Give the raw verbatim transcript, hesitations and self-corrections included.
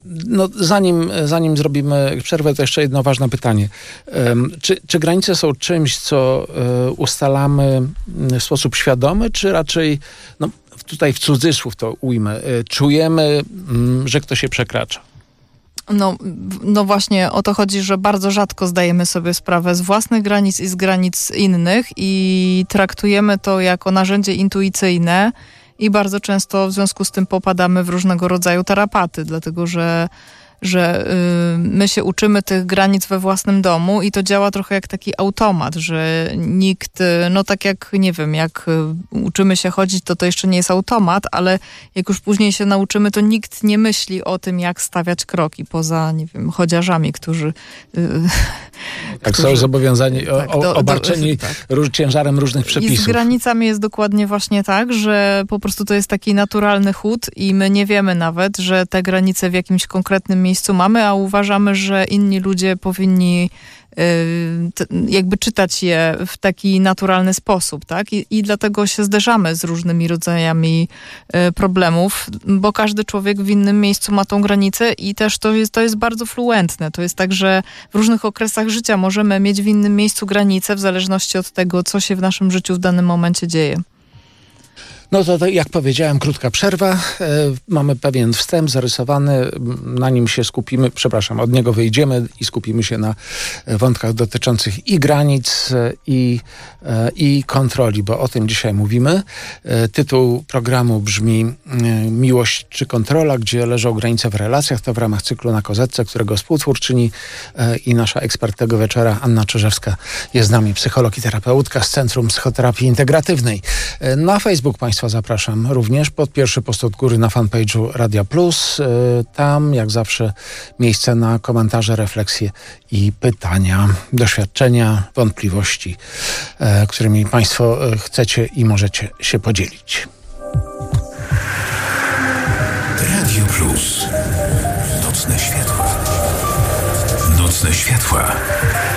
No, zanim, zanim zrobimy przerwę, to jeszcze jedno ważne pytanie. Czy, czy granice są czymś, co ustalamy w sposób świadomy, czy raczej, no tutaj w cudzysłów to ujmę, czujemy, że ktoś się przekracza? No, no właśnie o to chodzi, że bardzo rzadko zdajemy sobie sprawę z własnych granic i z granic innych i traktujemy to jako narzędzie intuicyjne i bardzo często w związku z tym popadamy w różnego rodzaju tarapaty, dlatego że że y, my się uczymy tych granic we własnym domu i to działa trochę jak taki automat, że nikt, no tak jak, nie wiem, jak y, uczymy się chodzić, to to jeszcze nie jest automat, ale jak już później się nauczymy, to nikt nie myśli o tym, jak stawiać kroki, poza, nie wiem, chodziarzami, którzy... Y, tak, którzy, są zobowiązani, o, tak, do, obarczeni do, tak. róż, ciężarem różnych przepisów. I z granicami jest dokładnie właśnie tak, że po prostu to jest taki naturalny chód i my nie wiemy nawet, że te granice w jakimś konkretnym miejscu mamy, a uważamy, że inni ludzie powinni y, t, jakby czytać je w taki naturalny sposób, tak? I, i dlatego się zderzamy z różnymi rodzajami y, problemów, bo każdy człowiek w innym miejscu ma tą granicę i też to jest, to jest bardzo fluentne. To jest tak, że w różnych okresach życia możemy mieć w innym miejscu granicę w zależności od tego, co się w naszym życiu w danym momencie dzieje. No to, to jak powiedziałem, krótka przerwa. E, mamy pewien wstęp zarysowany, na nim się skupimy, przepraszam, od niego wyjdziemy i skupimy się na wątkach dotyczących i granic, i, e, i kontroli, bo o tym dzisiaj mówimy. E, tytuł programu brzmi e, Miłość czy kontrola, gdzie leżą granice w relacjach. To w ramach cyklu Na Kozetce, którego współtwórczyni e, i nasza ekspert tego wieczora, Anna Czyżewska, jest z nami, psycholog i terapeutka z Centrum Psychoterapii Integratywnej. E, na Facebook Państwa zapraszam również pod pierwszy post od góry na fanpage'u Radia Plus. Tam jak zawsze miejsce na komentarze, refleksje i pytania, doświadczenia, wątpliwości, którymi Państwo chcecie i możecie się podzielić. Radio Plus. Nocne światła. Nocne światła.